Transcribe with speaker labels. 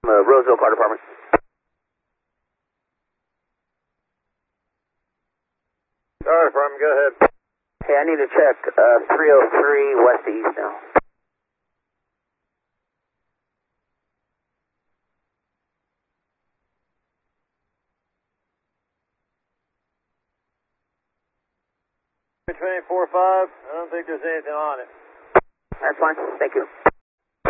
Speaker 1: Roseville Car Department.
Speaker 2: Car Department, go ahead.
Speaker 1: Hey, I need to check 303 west to east now.
Speaker 2: Between 4-5, I don't think there's anything on it.
Speaker 1: That's fine, thank you.